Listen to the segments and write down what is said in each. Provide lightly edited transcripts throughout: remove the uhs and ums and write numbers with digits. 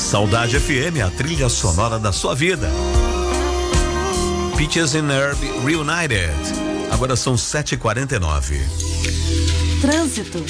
Saudade FM, a trilha sonora da sua vida. Peaches and Herb Reunited. Agora são 7h49. Trânsito.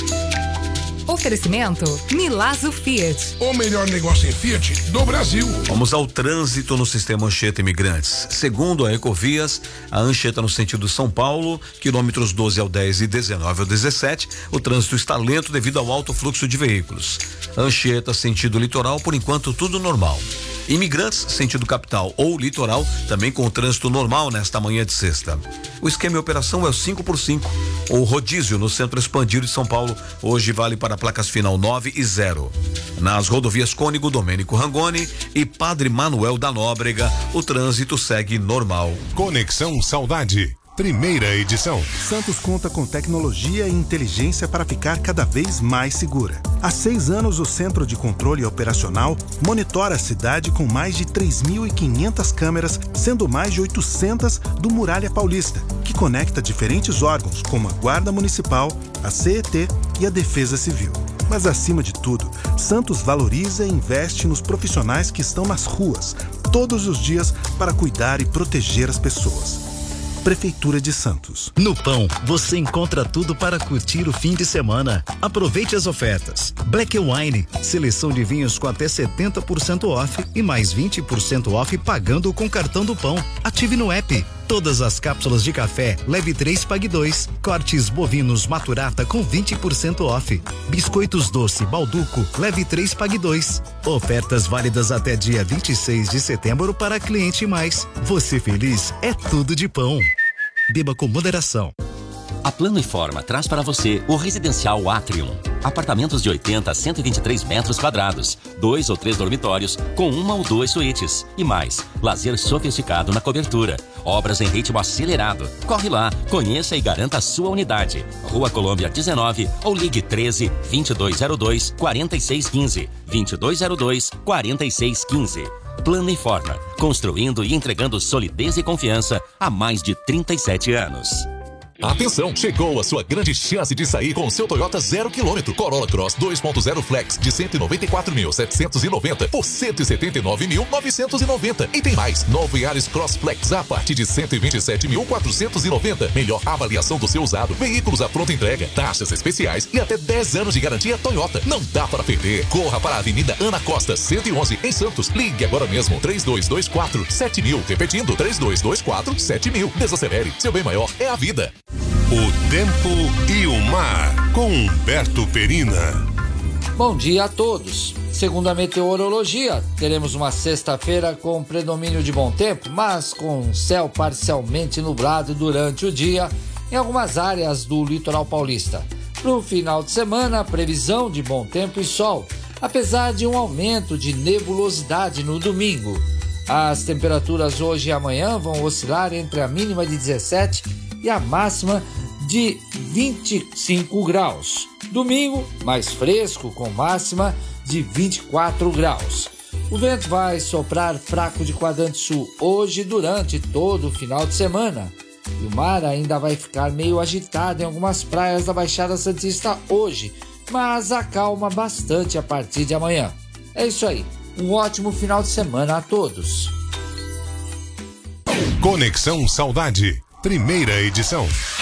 Oferecimento Milazzo Fiat. O melhor negócio em Fiat do Brasil. Vamos ao trânsito no sistema Anchieta Imigrantes. Segundo a Ecovias, a Anchieta no sentido São Paulo, quilômetros 12 ao 10 e 19 ao 17, o trânsito está lento devido ao alto fluxo de veículos. Anchieta, sentido litoral, por enquanto tudo normal. Imigrantes, sentido capital ou litoral, também com o trânsito normal nesta manhã de sexta. O esquema de operação é o 5x5, ou rodízio no centro expandido de São Paulo. Hoje vale para placas final 9 e 0. Nas rodovias Cônigo Domênico Rangoni e Padre Manuel da Nóbrega, o trânsito segue normal. Conexão Saudade. Primeira edição. Santos conta com tecnologia e inteligência para ficar cada vez mais segura. Há 6 anos, o Centro de Controle Operacional monitora a cidade com mais de 3.500 câmeras, sendo mais de 800 do Muralha Paulista, que conecta diferentes órgãos, como a Guarda Municipal, a CET e a Defesa Civil. Mas, acima de tudo, Santos valoriza e investe nos profissionais que estão nas ruas, todos os dias, para cuidar e proteger as pessoas. Prefeitura de Santos. No Pão, você encontra tudo para curtir o fim de semana. Aproveite as ofertas. Black Wine, seleção de vinhos com até 70% off e mais 20% off pagando com cartão do Pão. Ative no app. Todas as cápsulas de café, leve 3, pague 2. Cortes bovinos Maturata com 20% off. Biscoitos doce Balduco, leve 3, pague 2. Ofertas válidas até dia 26 de setembro para cliente mais. Você feliz é tudo de Pão. Beba com moderação. A Plano & Forma traz para você o Residencial Atrium. Apartamentos de 80 a 123 metros quadrados, 2 ou 3 dormitórios, com 1 ou 2 suítes. E mais, lazer sofisticado na cobertura. Obras em ritmo acelerado. Corre lá, conheça e garanta a sua unidade. Rua Colômbia 19 ou ligue 13 2202 4615. 2202 4615. Plano & Forma, construindo e entregando solidez e confiança há mais de 37 anos. Atenção, chegou a sua grande chance de sair com o seu Toyota 0 km. Corolla Cross 2.0 Flex de 194.790 por 179.990. E tem mais, novo Yaris Cross Flex a partir de 127.490. Melhor avaliação do seu usado, veículos à pronta entrega, taxas especiais e até 10 anos de garantia Toyota. Não dá para perder. Corra para a Avenida Ana Costa 111 em Santos. Ligue agora mesmo 3224-7000. Repetindo, 3224-7000. Desacelere, seu bem maior é a vida. O tempo e o mar, com Humberto Perina. Bom dia a todos. Segundo a meteorologia, teremos uma sexta-feira com predomínio de bom tempo, mas com céu parcialmente nublado durante o dia em algumas áreas do litoral paulista. Para o final de semana, previsão de bom tempo e sol, apesar de um aumento de nebulosidade no domingo. As temperaturas hoje e amanhã vão oscilar entre a mínima de 17 e a máxima de 25 graus. Domingo, mais fresco, com máxima de 24 graus. O vento vai soprar fraco de quadrante sul hoje durante todo o final de semana. E o mar ainda vai ficar meio agitado em algumas praias da Baixada Santista hoje, mas acalma bastante a partir de amanhã. É isso aí. Um ótimo final de semana a todos. Conexão Saudade. Primeira edição.